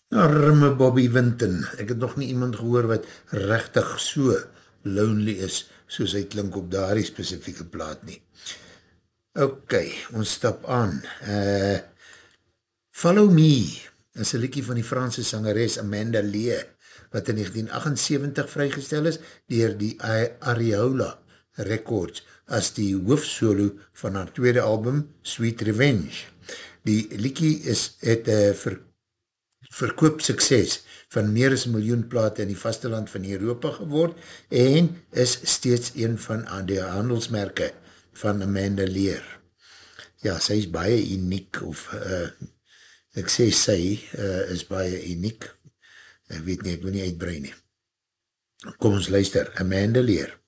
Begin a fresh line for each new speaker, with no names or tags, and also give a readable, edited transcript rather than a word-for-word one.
Arme Bobby Winton, ek het nog nie iemand gehoor wat rechtig so lonely is, soos hy klink op daardie spesifieke plaat nie. Ok, ons stap aan. Follow Me is een liekie van die Franse sangeres Amanda Leigh, wat in 1978 vrygestel is, dier die Ariola Records, as die hoofsolo van haar tweede album, Sweet Revenge. Die liekie het verkoop sukses van meer as 1 miljoen plate in die vasteland van Europa geword en is steeds een van die handelsmerke van Amanda Leigh. Ja, sy is baie uniek, of ek sê sy is baie uniek. Ek weet nie, ek wil nie uitbrei nie. Kom ons luister, Amanda Leigh.